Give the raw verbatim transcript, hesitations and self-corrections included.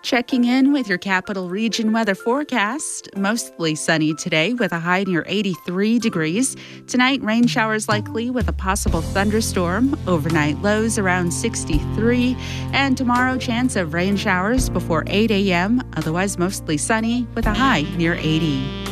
Checking in with your Capital Region weather forecast. Mostly sunny today with a high near eighty-three degrees. Tonight, rain showers likely with a possible thunderstorm. Overnight lows around sixty-three. And tomorrow, chance of rain showers before eight a.m. Otherwise, mostly sunny with a high near eighty.